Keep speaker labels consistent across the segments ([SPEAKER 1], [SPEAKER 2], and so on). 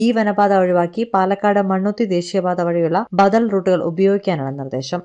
[SPEAKER 1] ഈ വനപാത ഒഴിവാക്കി പാലക്കാട് മണ്ണുത്തി ദേശീയപാത വഴിയുള്ള ബദൽ റൂട്ടുകൾ ഉപയോഗിക്കാനാണ് നിർദ്ദേശം.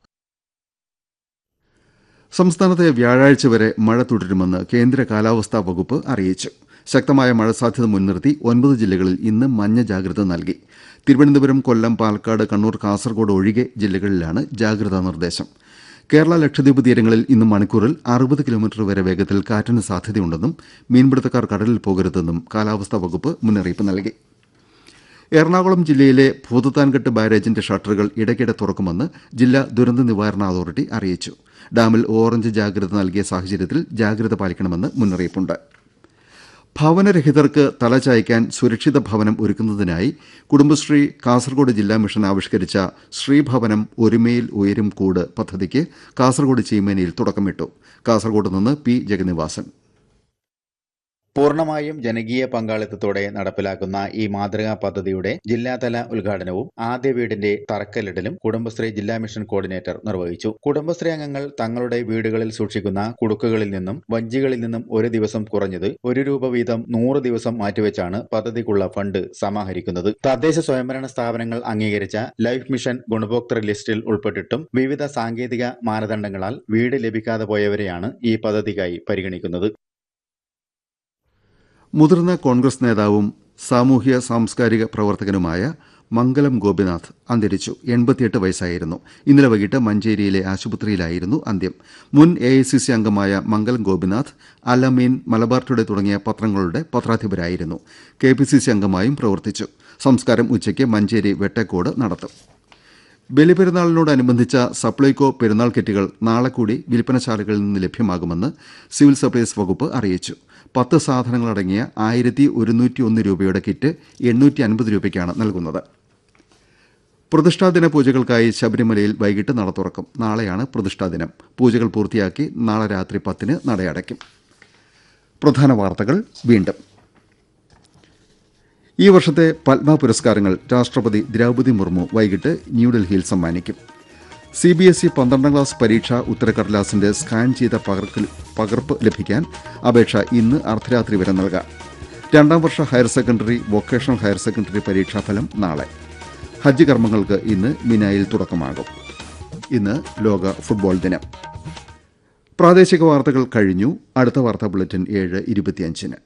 [SPEAKER 2] സംസ്ഥാനത്തെ വ്യാഴാഴ്ച വരെ മഴ തുടരുമെന്ന് കേന്ദ്ര കാലാവസ്ഥാ വകുപ്പ് അറിയിച്ചു. ശക്തമായ മഴ സാധ്യത മുൻനിർത്തി 9 ജില്ലകളിൽ ഇന്ന് മഞ്ഞ ജാഗ്രത നൽകി. തിരുവനന്തപുരം, കൊല്ലം, പാലക്കാട്, കണ്ണൂർ, കാസർഗോഡ് ഒഴികെ ജില്ലകളിലാണ് ജാഗ്രതാ നിർദ്ദേശം. കേരള ലക്ഷദ്വീപ് തീരങ്ങളിൽ ഇന്ന് മണിക്കൂറിൽ 60 കിലോമീറ്റർ വരെ വേഗത്തിൽ കാറ്റിന് സാധ്യതയുണ്ടെന്നും മീൻപിടുത്തക്കാർ കടലിൽ പോകരുതെന്നും കാലാവസ്ഥാ വകുപ്പ് മുന്നറിയിപ്പ് നൽകി. എറണാകുളം ജില്ലയിലെ ഭൂതത്താൻകെട്ട് ബാരേജിന്റെ ഷട്ടറുകൾ ഇടയ്ക്കിടെ തുറക്കുമെന്ന് ജില്ലാ ദുരന്ത നിവാരണ അതോറിറ്റി അറിയിച്ചു. ഡാമിൽ ഓറഞ്ച് ജാഗ്രത നൽകിയ സാഹചര്യത്തിൽ ജാഗ്രത പാലിക്കണമെന്ന് മുന്നറിയിപ്പുണ്ട്. ഭവനരഹിതർക്ക് തലചായ്ക്കാൻ സുരക്ഷിത ഭവനം ഒരുക്കുന്നതിനായി കുടുംബശ്രീ കാസർകോട് ജില്ലാ മിഷൻ ആവിഷ്കരിച്ച ശ്രീഭവനം ഒരുമയിൽ ഉയരും കൂട് പദ്ധതിക്ക് കാസർകോട് ചീമേനിയിൽ തുടക്കമിട്ടു. കാസർകോട് നിന്ന് പി ജഗന്നിവാസൻ.
[SPEAKER 3] പൂർണ്ണമായും ജനകീയ പങ്കാളിത്തത്തോടെ നടപ്പിലാക്കുന്ന ഈ മാതൃകാ പദ്ധതിയുടെ ജില്ലാതല ഉദ്ഘാടനവും ആദ്യ വീടിന്റെ തറക്കല്ലിടലും കുടുംബശ്രീ ജില്ലാ മിഷൻ കോർഡിനേറ്റർ നിർവഹിച്ചു. കുടുംബശ്രീ അംഗങ്ങൾ തങ്ങളുടെ വീടുകളിൽ സൂക്ഷിക്കുന്ന കുടുക്കുകളിൽ നിന്നും വഞ്ചികളിൽ നിന്നും ഒരു ദിവസം കുറഞ്ഞത് ₹1 വീതം 100 ദിവസം മാറ്റിവെച്ചാണ് പദ്ധതിക്കുള്ള ഫണ്ട് സമാഹരിക്കുന്നത്. തദ്ദേശ സ്വയംഭരണ സ്ഥാപനങ്ങൾ അംഗീകരിച്ച ലൈഫ് മിഷൻ ഗുണഭോക്തൃ ലിസ്റ്റിൽ ഉൾപ്പെട്ടിട്ടും വിവിധ സാങ്കേതിക മാനദണ്ഡങ്ങളാൽ വീട് ലഭിക്കാതെ പോയവരെയാണ് ഈ പദ്ധതിക്കായി പരിഗണിക്കുന്നത്.
[SPEAKER 2] മുതിർന്ന കോൺഗ്രസ് നേതാവും സാമൂഹ്യ സാംസ്കാരിക പ്രവർത്തകനുമായ മംഗലം ഗോപിനാഥ് അന്തരിച്ചു. 88 വയസ്സായിരുന്നു. ഇന്നലെ വൈകിട്ട് മഞ്ചേരിയിലെ ആശുപത്രിയിലായിരുന്നു അന്ത്യം. മുൻ AICC അംഗമായ മംഗലം ഗോപിനാഥ് അലമീൻ, മലബാർ ടുഡേ തുടങ്ങിയ പത്രങ്ങളുടെ പത്രാധിപരായിരുന്നു. KPCC അംഗമായും പ്രവർത്തിച്ചു. സംസ്കാരം ഉച്ചയ്ക്ക് മഞ്ചേരി വെട്ടക്കോട് നടത്തും. ബലിപെരുന്നാളിനോടനുബന്ധിച്ച സപ്ലൈകോ പെരുന്നാൾ കിറ്റുകൾ നാളെ കൂടി വിൽപ്പനശാലകളിൽ നിന്ന് ലഭ്യമാകുമെന്ന് സിവിൽ സപ്ലൈസ് വകുപ്പ് അറിയിച്ചു. 10 സാധനങ്ങളടങ്ങിയ 1101 രൂപയുടെ കിറ്റ് 850 രൂപയ്ക്കാണ് നൽകുന്നത്. പ്രതിഷ്ഠാദിന പൂജകൾക്കായി ശബരിമലയിൽ വൈകിട്ട് നട തുറക്കും. നാളെയാണ് പ്രതിഷ്ഠാദിനം. പൂജകൾ പൂർത്തിയാക്കി നാളെ രാത്രി 10-ന് നടയടയ്ക്കും. പ്രധാന വാർത്തകൾ വീണ്ടും. ഈ വർഷത്തെ പത്മ പുരസ്കാരങ്ങൾ രാഷ്ട്രപതി ദ്രൌപദി മുർമു വൈകിട്ട് ന്യൂഡൽഹിയിൽ സമ്മാനിക്കും. CBSE 12ാം ക്ലാസ് പരീക്ഷാ ഉത്തരക്കടലാസിന്റെ സ്കാൻ ചെയ്ത പകർപ്പ് ലഭിക്കാൻ അപേക്ഷ ഇന്ന് അർദ്ധരാത്രി വരെ നൽകാം. 2ാം വർഷ higher secondary, vocational higher secondary പരീക്ഷാഫലം നാളെ. ഹജ്ജ് കർമ്മങ്ങൾക്ക് ഇന്ന് മിനായിൽ തുടക്കമാകും. ഇന്ന് ലോക ഫുട്ബോൾ ദിനം. പ്രാദേശിക വാർത്തകൾ കഴിഞ്ഞു. അടുത്ത വാർത്താ ബുള്ളറ്റിൻ 7:25-ന്.